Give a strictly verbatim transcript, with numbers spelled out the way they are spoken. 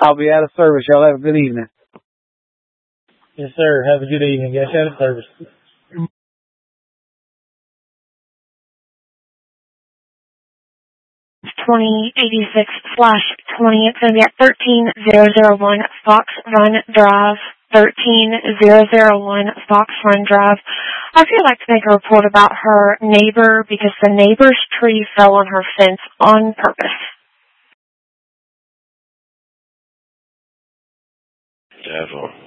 I'll be out of service. Y'all have a good evening. Yes, sir. Have a good evening. Yes, out of service. twenty eighty-six slash twenty. It's going to be at thirteen thousand one Fox Run Drive. thirteen thousand one Fox Run Drive. I feel like to make a report about her neighbor because the neighbor's tree fell on her fence on purpose. Devil.